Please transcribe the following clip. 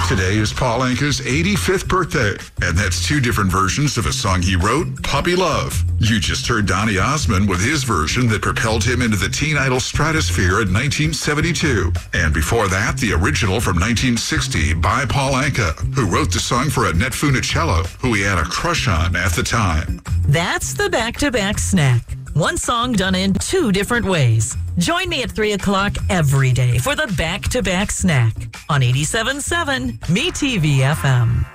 Today is Paul Anka's 85th birthday, and that's two different versions of a song he wrote, Puppy Love. You just heard Donny Osmond with his version that propelled him into the teen idol stratosphere in 1972. And before that, the original from 1960 by Paul Anka, who wrote the song for Annette Funicello, who he had a crush on at the time. That's the back-to-back snack. One song done in two different ways. Join me at 3 o'clock every day for the back-to-back snack on 87.7 MeTV FM.